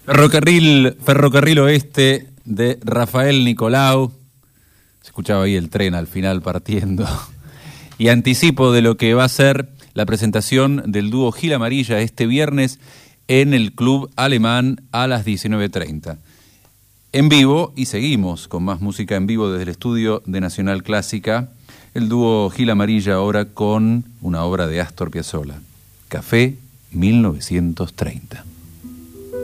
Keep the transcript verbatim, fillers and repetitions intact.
Ferrocarril, Ferrocarril Oeste de Rafael Nicolau. Se escuchaba ahí el tren al final partiendo. Y anticipo de lo que va a ser la presentación del dúo Gil Amarilla este viernes en el Club Alemán a las diecinueve treinta. En vivo, y seguimos con más música en vivo desde el estudio de Nacional Clásica, el dúo Gil Amarilla ahora con una obra de Astor Piazzolla, Café mil novecientos treinta.